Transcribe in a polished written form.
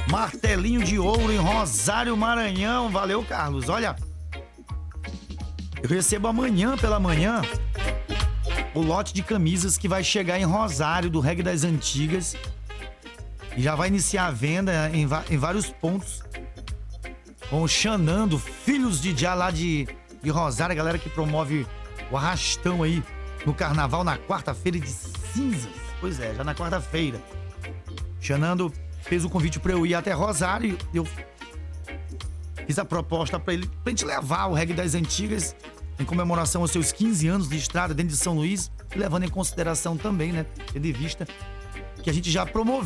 Martelinho de Ouro em Rosário, Maranhão. Valeu, Carlos. Olha, eu recebo amanhã pela manhã o lote de camisas que vai chegar em Rosário, do Reggae das Antigas. E já vai iniciar a venda em vários pontos. Com o Xanando, Filhos de Já lá de Rosário, a galera que promove o arrastão aí no carnaval na quarta-feira de cinzas. Pois é, já na quarta-feira. Xanando fez o convite pra eu ir até Rosário. Eu fiz a proposta pra ele, pra gente levar o Reggae das Antigas em comemoração aos seus 15 anos de estrada dentro de São Luís, e levando em consideração também, né, tendo em vista que a gente já promoveu